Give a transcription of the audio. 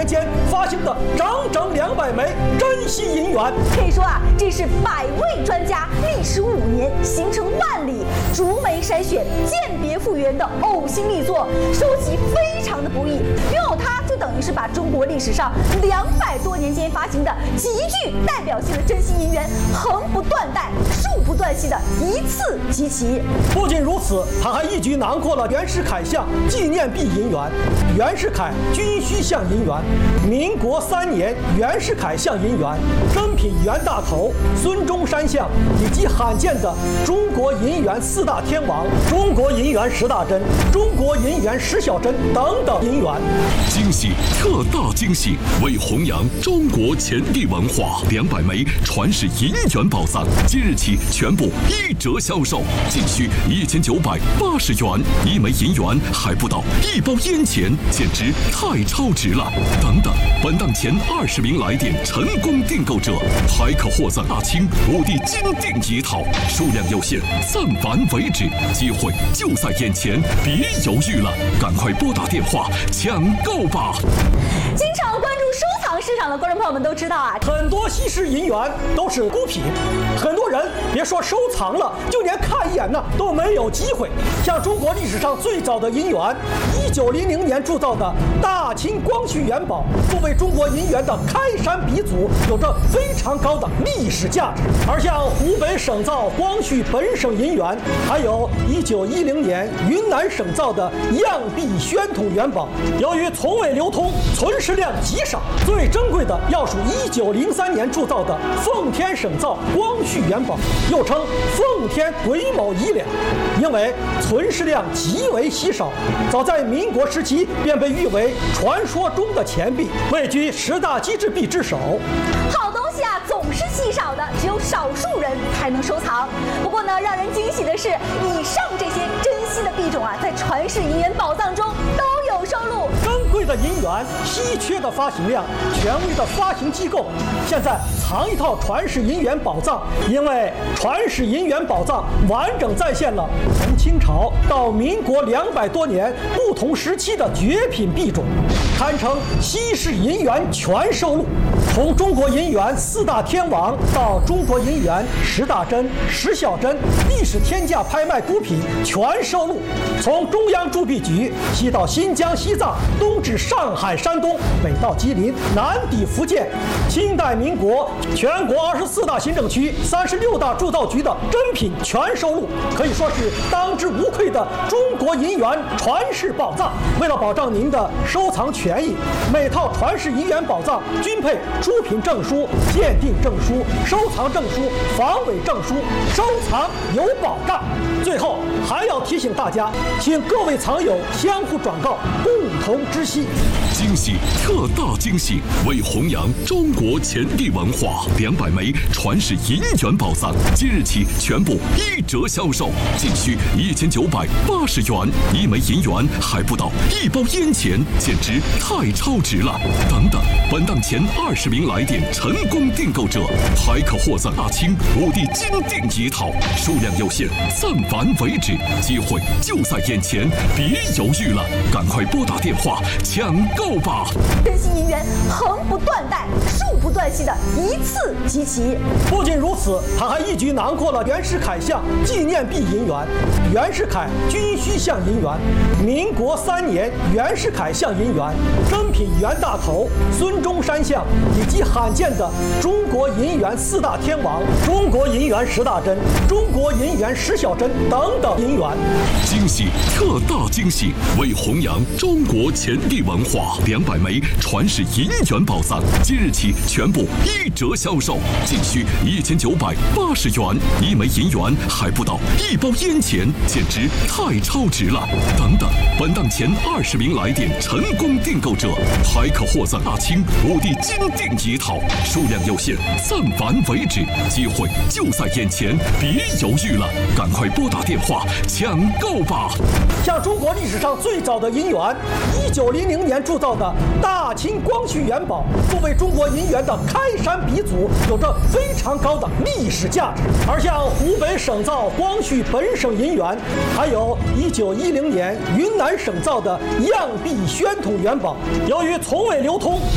间发行的整200枚珍稀银元。 可以说啊，这是百位专家历时5年，行程万里，逐枚筛选、鉴别复原的呕心力作，收集非常的不易。拥有它，就等于是把中国历史上200多年间发行的极具代表性的珍稀银元，横不断代、竖不断系的一次集齐。 不仅如此，他还一举囊括了袁世凯像纪念币银元、袁世凯军需像银元、民国3年袁世凯像银元、珍品袁大头、孙中山像，以及罕见的中国银元4大天王、中国银元10大珍、中国银元10小珍等等银元。 惊喜特大惊喜！为弘扬中国钱币文化，200枚传世银元宝藏即日起全部1折销售，仅需1980元，1枚银元还不到1包烟钱，简直太超值了！等等，本档前20名来电成功订购者，还可获赠大清5帝金锭一套，数量有限，暂完为止，机会就在眼前，别犹豫了，赶快拨打电话抢购吧！ 经常关注收藏市场的观众朋友们都知道啊， 很多稀世银元都是孤品，很多人别说收藏了，就连看一眼呢都没有机会。像中国历史上最早的银元，1900年铸造的大清光绪元宝，作为中国银元的开山鼻祖，有着非常高的历史价值。而像湖北省造光绪本省银元，还有1910年云南省造的样壁宣统元宝，由于从未流通，存世量极少。最珍贵的要数1903年铸造的奉天省造光绪元宝，又称奉天癸卯乙两，因为存世量极为稀少，早在民国时期便被誉为传说中的钱币，位居10大机制币之首。 好东西啊，总是稀少的，只有少数人才能收藏。不过呢，让人惊喜的是，以上这些珍稀的币种啊，在传世银元宝藏中都有收录。 珍贵的银元，稀缺的发行量，权威的发行机构，现在藏一套传世银元宝藏。因为传世银元宝藏完整再现了从清朝到民国200多年不同时期的绝品币种，堪称稀世银元全收录。从中国银元4大天王到中国银元10大珍、10小珍，历史天价拍卖孤品全收录。从中央铸币局西到新疆、西藏，东至上海、山东，北到吉林，南抵福建，清代、民国全国24大行政区、36大铸造局的珍品全收录，可以说是当之无愧的中国银元传世宝藏。为了保障您的收藏权益，每套传世银元宝藏均配出品证书、鉴定证书、收藏证书、防伪证书，收藏有保障。最后还要提醒大家，请各位藏友相互转告，共同知悉。 惊喜特大惊喜！为弘扬中国钱币文化，200枚传世银元宝藏即日起全部1折销售，仅需1980元，1枚银元还不到1包烟钱，简直太超值了！等等，本档前20名来电成功订购者，还可获赠大清5帝金锭一套，数量有限，暂完为止，机会就在眼前，别犹豫了，赶快拨打电话抢购吧！ 珍稀银元横不断代、竖不断系的一次集齐。 不仅如此，他还一举囊括了袁世凯像纪念币银元、袁世凯军需像银元、民国3年袁世凯像银元、珍品袁大头、孙中山像，以及罕见的中国银元4大天王、中国银元10大珍、中国银元10小珍等等银元。 惊喜特大惊喜！为弘扬中国钱币文化，200枚传世银元宝藏即日起全部1折销售，仅需1980元，1枚银元还不到1包烟钱，简直太超值了！等等，本档前20名来电成功订购者，还可获赠大清5帝金锭一套，数量有限，暂完为止，机会就在眼前，别犹豫了，赶快拨打电话抢购吧！ 像中国历史上最早的银元，1900年铸造的大清光绪元宝，作为中国银元的开山鼻祖，有着非常高的历史价值。而像湖北省造光绪本省银元，还有1910年云南省造的样壁宣统元宝，由于从未流通，